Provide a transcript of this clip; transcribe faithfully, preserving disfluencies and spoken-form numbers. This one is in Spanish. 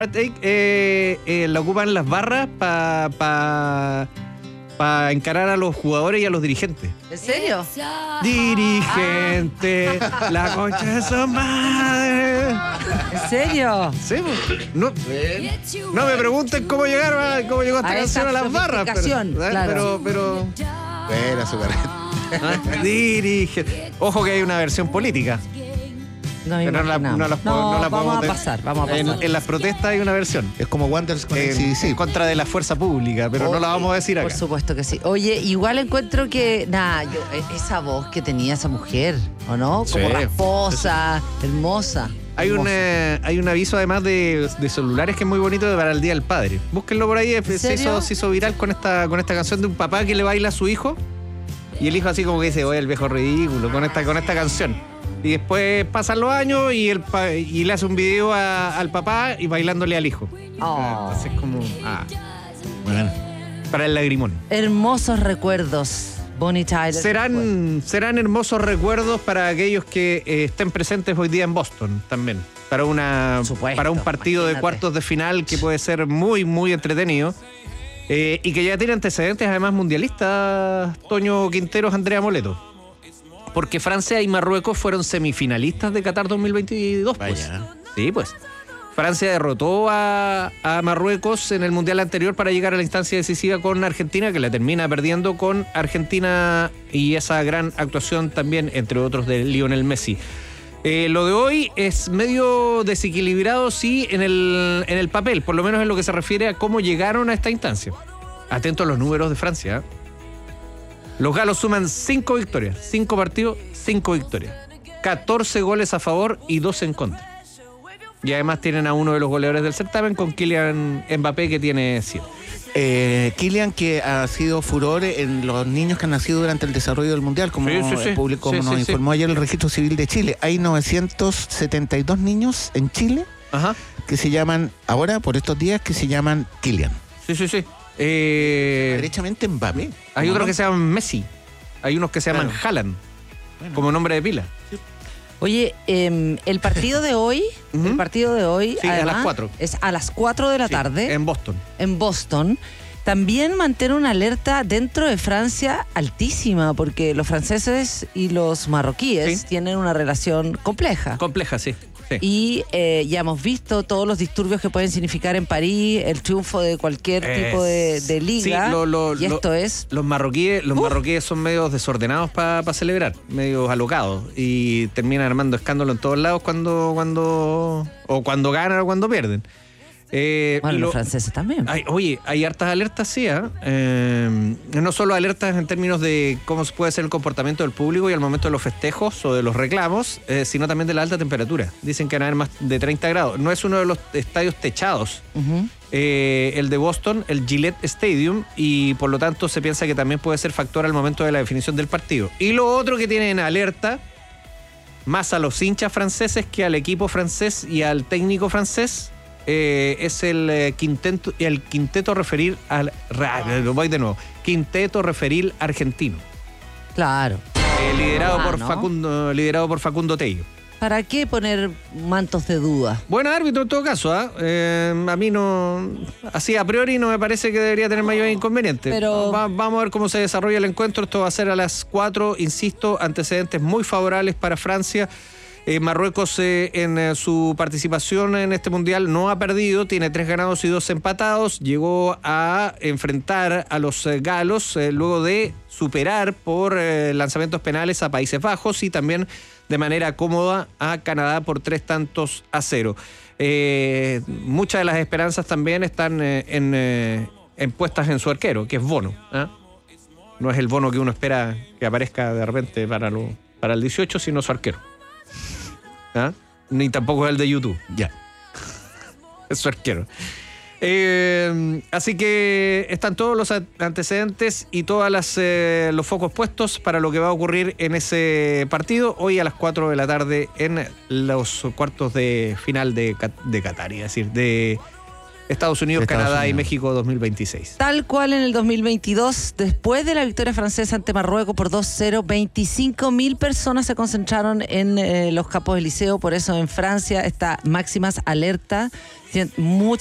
Eh, eh, la ocupan las barras para pa, pa encarar a los jugadores y a los dirigentes. ¿En serio? Dirigente, la concha de su madre. ¿En serio? Sí, no, no me pregunten cómo llegaron a, cómo llegó esta A canción esa a las barras. Pero, claro. pero, pero, Bueno, super. ¿ah? Dirigente. Ojo que hay una versión política. No, me Pero no la, no la, no, no la vamos a de- pasar, vamos a pasar. En, en las protestas hay una versión. Es como Wanderers con En, el C D C. en contra de la fuerza pública, pero Oh, no la vamos a decir acá. Por supuesto que sí. Oye, igual encuentro que, nada, yo, esa voz que tenía esa mujer, ¿o no? Como Sí. rasposa, hermosa. Hay un, hermosa. eh, hay un aviso además de, de celulares que es muy bonito para el Día del Padre. Búsquenlo por ahí, se serio? hizo, se hizo viral con esta, con esta canción de un papá que le baila a su hijo. Y el hijo así como que dice, oye, el viejo ridículo, con esta, con esta canción. Y después pasan los años y, el pa- y le hace un video a- al papá y bailándole al hijo. Oh. Entonces como, ah, Bueno. para el lagrimón. Hermosos recuerdos, Bonnie Tyler. Serán, serán hermosos recuerdos para aquellos que eh, estén presentes hoy día en Boston también. Para, una, Por supuesto, para un partido imagínate. de cuartos de final que puede ser muy, muy entretenido. Eh, y que ya tiene antecedentes además mundialistas, Toño Quinteros, Andrea Moleto. Porque Francia y Marruecos fueron semifinalistas de Qatar dos mil veintidós. Pues. Vaya. Sí, pues. Francia derrotó a, a Marruecos en el Mundial anterior para llegar a la instancia decisiva con Argentina, que la termina perdiendo con Argentina y esa gran actuación también, entre otros, de Lionel Messi. Eh, lo de hoy es medio desequilibrado, sí, en el, en el papel, por lo menos en lo que se refiere a cómo llegaron a esta instancia. Atento a los números de Francia. ¿eh? Los galos suman cinco victorias, cinco partidos, cinco victorias. catorce goles a favor y dos en contra. Y además tienen a uno de los goleadores del certamen con Kylian Mbappé, que tiene siete. Eh, Kylian, que ha sido furor en los niños que han nacido durante el desarrollo del Mundial, como Sí, sí, sí. el público Sí, nos sí, informó ayer el Registro Civil de Chile. Hay novecientos setenta y dos niños en Chile Ajá. que se llaman, ahora por estos días, que se llaman Kylian. Sí, sí, sí. Eh, Derechamente Mbappé. hay otros que se llaman Messi. Hay unos que se llaman Claro. Haaland, Bueno. como nombre de pila. Oye, eh, el partido de hoy, Ujú. el partido de hoy, Sí, a además, las cuatro. es a las cuatro de la Sí, tarde en Boston. en Boston. También mantiene una alerta dentro de Francia altísima, porque los franceses y los marroquíes Sí. tienen una relación compleja. Compleja, sí. sí. Y eh, ya hemos visto todos los disturbios que pueden significar en París el triunfo de cualquier Es- tipo de, de liga. Sí, lo- lo- y lo- esto es... Los marroquíes, los Uf. marroquíes son medios desordenados para celebrar, medios alocados, y terminan armando escándalo en todos lados cuando, cuando o cuando ganan o cuando pierden. Eh, Bueno, lo- los franceses también. hay- oye, hay hartas alertas, sí, ¿eh? Eh, no solo alertas en términos de cómo puede ser el comportamiento del público y al momento de los festejos o de los reclamos, eh, sino también de la alta temperatura. Dicen que van a haber más de treinta grados. No es uno de los estadios techados, Ujú. eh, el de Boston, el Gillette Stadium, y por lo tanto se piensa que también puede ser factor al momento de la definición del partido. Y lo otro que tienen alerta, más a los hinchas franceses que al equipo francés y al técnico francés, eh, es el eh, quinteto, el quinteto referir al... ra- Lo voy de nuevo. Quinteto referil argentino, Claro. eh, liderado, Ah, por ¿no? Facundo, liderado por Facundo Tello. ¿Para qué poner mantos de duda? Buen árbitro en todo caso, ¿ah? Eh, a mí no, así a priori no me parece que debería tener mayor inconveniente. Pero- Va- vamos a ver cómo se desarrolla el encuentro. Esto va a ser a las cuatro, insisto, antecedentes muy favorables para Francia. Eh, Marruecos eh, en eh, su participación en este mundial no ha perdido, tiene tres ganados y dos empatados. Llegó a enfrentar a los eh, galos eh, luego de superar por eh, lanzamientos penales a Países Bajos y también de manera cómoda a Canadá por tres tantos a cero. Eh, muchas de las esperanzas también están eh, en, eh, en puestas en su arquero, que es Bono. ¿ah? No es el Bono que uno espera que aparezca de repente para, lo, para el dieciocho, sino su arquero. ¿Ah? Ni tampoco es el de YouTube. Ya. Es su arquero. Eh, así que están todos los antecedentes y todos eh, los focos puestos para lo que va a ocurrir en ese partido hoy a las cuatro de la tarde en los cuartos de final de, de Qatar, es decir, de Estados Unidos, Estados Canadá y Unidos. México dos mil veintiséis. Tal cual en el dos mil veintidós, después de la victoria francesa ante Marruecos por dos cero, veinticinco mil personas se concentraron en eh, los Campos Elíseos. Por eso en Francia está máximas alerta. Mucha